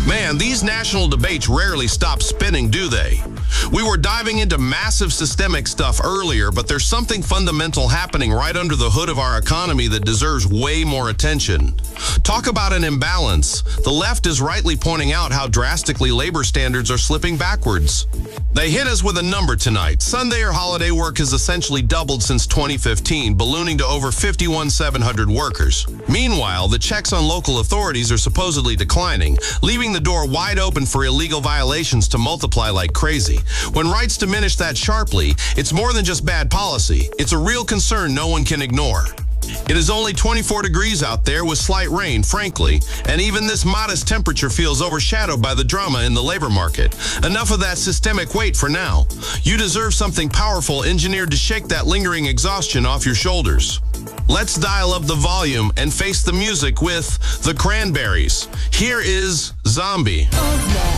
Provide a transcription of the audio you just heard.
Man, these national debates rarely stop spinning, do they? We were diving into massive systemic stuff earlier, but there's something fundamental happening right under the hood of our economy that deserves way more attention. Talk about an imbalance. The left is rightly pointing out how drastically labor standards are slipping backwards. They hit us with a number tonight. Sunday or holiday work has essentially doubled since 2015, ballooning to over 51,700 workers. Meanwhile, the checks on local authorities are supposedly declining, leaving the door wide open for illegal violations to multiply like crazy. When rights diminish that sharply, it's more than just bad policy. It's a real concern no one can ignore. It is only 24 degrees out there with slight rain, frankly, and even this modest temperature feels overshadowed by the drama in the labor market. Enough of that systemic weight for now. You deserve something powerful engineered to shake that lingering exhaustion off your shoulders. Let's dial up the volume and face the music with the Cranberries. Here is Zombie.